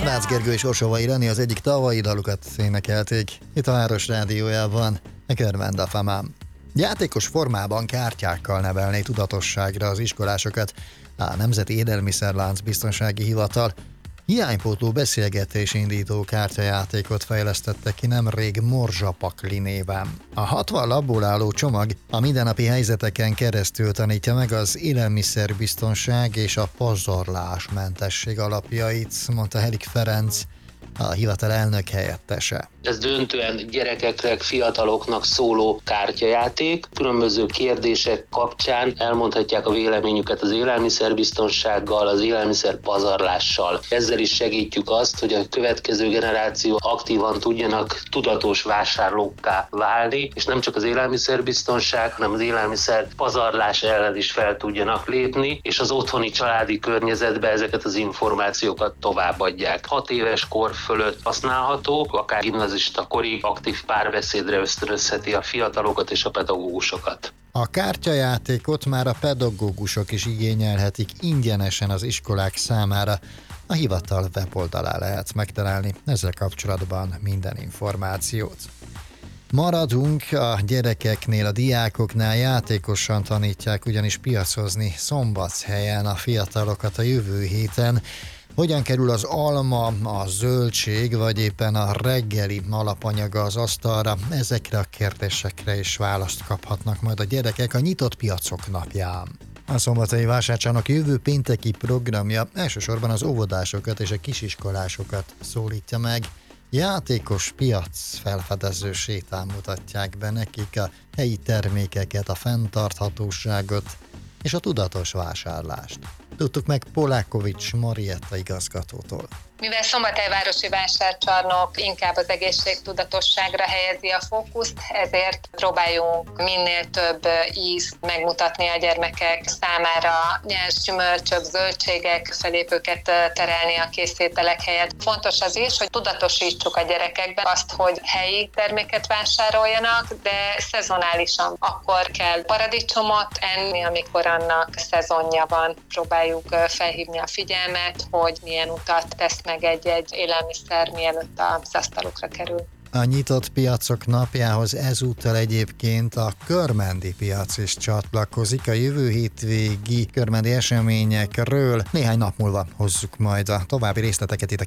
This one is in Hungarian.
Rácz Gergő és Orsovai Reni az egyik tavalyi dalukat énekelték itt a Város Rádiójában, a Körmend a Famám. Játékos formában kártyákkal nevelné tudatosságra az iskolásokat a Nemzeti Élelmiszerlánc Biztonsági Hivatal. Hiánypótló beszélgetés indító kártyajátékot fejlesztette ki nemrég Morzsa Pakli néven. A 60 labból álló csomag a mindennapi helyzeteken keresztül tanítja meg az élelmiszerbiztonság és a pazarlásmentesség alapjait, mondta Helik Ferenc, a hivatal elnök helyettese. Ez döntően gyerekeknek, fiataloknak szóló kártyajáték. Különböző kérdések kapcsán elmondhatják a véleményüket az élelmiszerbiztonsággal, az élelmiszerpazarlással. Ezzel is segítjük azt, hogy a következő generáció aktívan tudjanak tudatos vásárlókká válni, és nem csak az élelmiszerbiztonság, hanem az élelmiszerpazarlás ellen is fel tudjanak lépni, és az otthoni családi környezetbe ezeket az információkat továbbadják. 6 éves kor fölött használható, akár gimnazista korig aktív párbeszédre ösztönözheti a fiatalokat és a pedagógusokat. A kártyajátékot már a pedagógusok is igényelhetik ingyenesen az iskolák számára. A hivatal weboldalán lehet megtalálni ezzel kapcsolatban minden információt. Maradunk a gyerekeknél, a diákoknál, játékosan tanítják ugyanis piacozni Szombathelyen a fiatalokat a jövő héten. Hogyan kerül az alma, a zöldség, vagy éppen a reggeli alapanyaga az asztalra? Ezekre a kérdésekre is választ kaphatnak majd a gyerekek a Nyitott Piacok napján. A Szombathelyi Vásárcsarnok jövő pénteki programja elsősorban az óvodásokat és a kisiskolásokat szólítja meg. Játékos piac felfedező sétán mutatják be nekik a helyi termékeket, a fenntarthatóságot és a tudatos vásárlást. Tudtuk meg Polákovics Marietta igazgatótól. Mivel Szombathely városi vásárcsarnok inkább az egészségtudatosságra helyezi a fókuszt, ezért próbáljunk minél több ízt megmutatni a gyermekek számára, nyers gyümölcsök, zöldségek, felépőket terelni a készételek helyett. Fontos az is, hogy tudatosítsuk a gyerekekben azt, hogy helyi terméket vásároljanak, de szezonálisan. Akkor kell paradicsomot enni, amikor annak szezonja van. Próbáljuk felhívni a figyelmet, hogy milyen utat tesz meg egy élelmiszer, mielőtt az asztalukra kerül. A Nyitott Piacok napjához ezúttal egyébként a körmendi piac is csatlakozik. A jövő hétvégi körmendi eseményekről néhány nap múlva hozzuk majd a további részleteket itt a